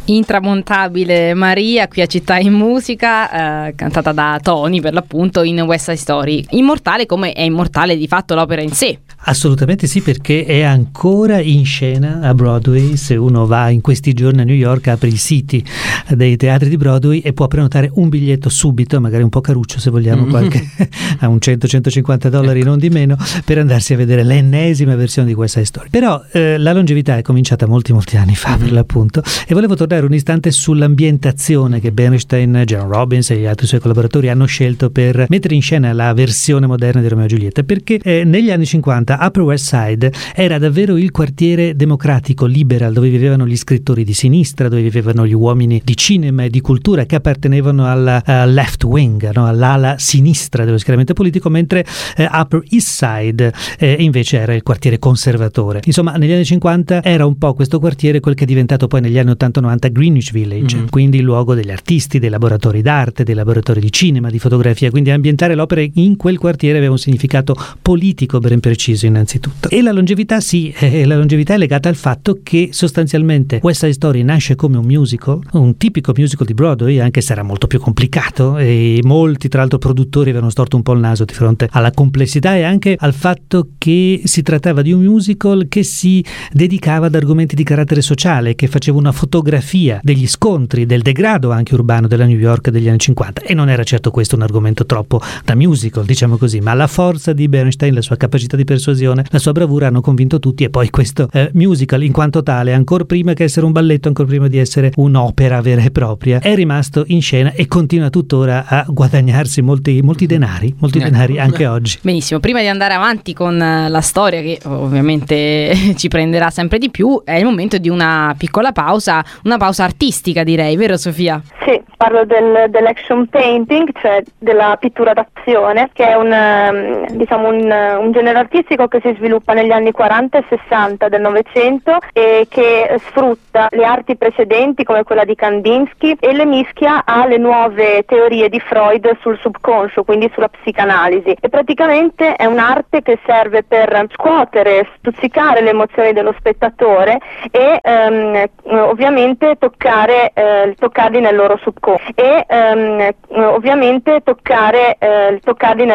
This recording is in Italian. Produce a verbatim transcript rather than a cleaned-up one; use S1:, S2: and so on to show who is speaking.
S1: Intramontabile Maria, qui a Città in Musica, eh, cantata da Tony per l'appunto in West Side Story. Immortale come è immortale di fatto l'opera in sé.
S2: Assolutamente sì, perché è ancora in scena a Broadway. Se uno va in questi giorni a New York, apre i siti dei teatri di Broadway e può prenotare un biglietto subito, magari un po' caruccio se vogliamo, mm-hmm. qualche a un cento centocinquanta dollari, ecco. Non di meno, per andarsi a vedere l'ennesima versione di West Side Story. Però eh, la longevità è cominciata molti molti anni fa, mm-hmm. per l'appunto, e volevo tornare un istante sull'ambientazione che Bernstein, John Robbins e gli altri suoi collaboratori hanno scelto per mettere in scena la versione moderna di Romeo e Giulietta, perché eh, negli anni cinquanta Upper West Side era davvero il quartiere democratico, liberal, dove vivevano gli scrittori di sinistra, dove vivevano gli uomini di cinema e di cultura che appartenevano alla uh, left wing, no? all'ala sinistra dello schieramento politico, mentre eh, Upper East Side eh, invece era il quartiere conservatore. Insomma, negli anni cinquanta era un po' questo quartiere quel che è diventato poi negli anni ottanta novanta Greenwich Village, mm-hmm. quindi il luogo degli artisti, dei laboratori d'arte, dei laboratori di cinema, di fotografia, quindi ambientare l'opera in quel quartiere aveva un significato politico ben preciso innanzitutto. E la longevità sì, eh, la longevità è legata al fatto che sostanzialmente West Side Story nasce come un musical, un tipico musical di Broadway, anche se era molto più complicato e molti tra l'altro produttori avevano storto un po' il naso di fronte alla complessità e anche al fatto che si trattava di un musical che si dedicava ad argomenti di carattere sociale, che faceva una fotografia degli scontri, del degrado anche urbano della New York degli anni cinquanta, e non era certo questo un argomento troppo da musical, diciamo così, ma la forza di Bernstein, la sua capacità di persuasione, la sua bravura hanno convinto tutti, e poi questo eh, musical in quanto tale, ancora prima che essere un balletto, ancora prima di essere un'opera vera e propria, è rimasto in scena e continua tuttora a guadagnarsi molti, molti denari, molti denari anche oggi.
S1: Benissimo, prima di andare avanti con la storia che ovviamente ci prenderà sempre di più, è il momento di una piccola pausa, una pausa artistica direi, vero Sofia?
S3: Sì, parlo del, dell'action painting, cioè della pittura d'azione, che è un, diciamo un, un genere artistico che si sviluppa negli anni quaranta e sessanta del Novecento e che sfrutta le arti precedenti come quella di Kandinsky e le mischia alle nuove teorie di Freud sul subconscio, quindi sulla psicanalisi. E praticamente è un'arte che serve per scuotere, stuzzicare le emozioni dello spettatore e ehm, ovviamente toccare, eh, toccarli nel loro subconscio e ehm, ovviamente toccare, eh, toccarli nel